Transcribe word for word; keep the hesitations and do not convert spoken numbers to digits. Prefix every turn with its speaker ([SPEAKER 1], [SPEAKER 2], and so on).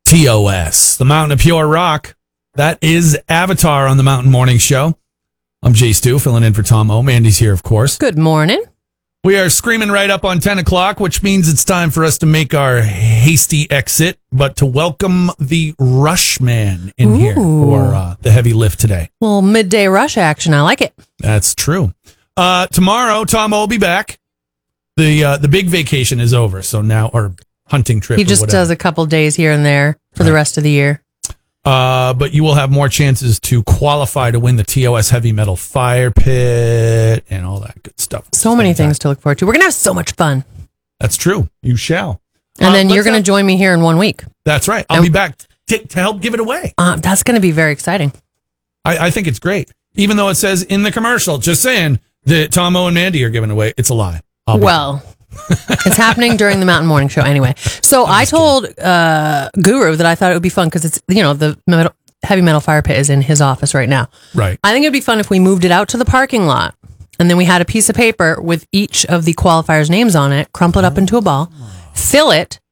[SPEAKER 1] T O S, the Mountain of Pure Rock. That is Avatar on the Mountain Morning Show. I'm Jay Stu, filling in for Tom O. Mandy's here, of course.
[SPEAKER 2] Good morning.
[SPEAKER 1] We are screaming right up on ten o'clock, which means it's time for us to make our hasty exit, but to welcome the Rush Man in
[SPEAKER 2] Ooh.
[SPEAKER 1] here for uh, the heavy lift today.
[SPEAKER 2] Well, midday rush action. I like it.
[SPEAKER 1] That's true. Uh, tomorrow, Tom O will be back. The uh, the big vacation is over, so now our hunting trip.
[SPEAKER 2] He just does a couple days here and there for right. the rest of the year.
[SPEAKER 1] Uh, but you will have more chances to qualify to win the T O S Heavy Metal Fire Pit and all that good stuff.
[SPEAKER 2] So many things to look forward to. We're going to have so much fun.
[SPEAKER 1] That's true. You shall.
[SPEAKER 2] And uh, then you're going to
[SPEAKER 1] have...
[SPEAKER 2] join me here in one week.
[SPEAKER 1] That's right. I'll and, be back to, to help give it away.
[SPEAKER 2] Uh, that's going to be very exciting.
[SPEAKER 1] I, I think it's great. Even though it says in the commercial, just saying that Tom O and Mandy are giving away, it's a lie.
[SPEAKER 2] Well, it's happening during the Mountain Morning Show anyway. So I told uh, Guru that I thought it would be fun because it's, you know, the metal, Heavy Metal Fire Pit is in his office right now.
[SPEAKER 1] Right.
[SPEAKER 2] I think it'd be fun if we moved it out to the parking lot and then we had a piece of paper with each of the qualifiers' names on it, crumple it up into a ball, fill it,